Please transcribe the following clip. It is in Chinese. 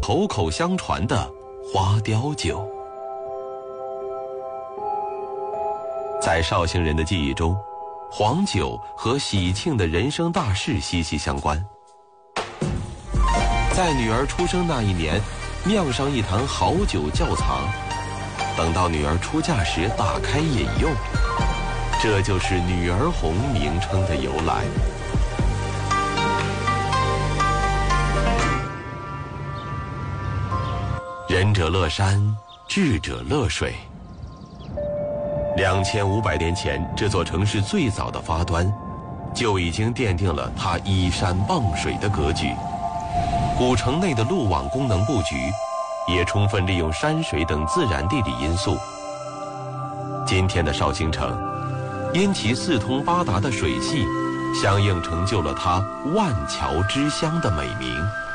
口口相传的花雕酒。在绍兴人的记忆中，黄酒和喜庆的人生大事息息相关。在女儿出生那一年，酿上一坛好酒窖藏，等到女儿出嫁时打开饮用，这就是女儿红名称的由来。仁者乐山，智者乐水。2500年前，这座城市最早的发端，就已经奠定了它依山傍水的格局。古城内的路网功能布局，也充分利用山水等自然地理因素。今天的绍兴城，因其四通八达的水系，相应成就了它万桥之乡的美名。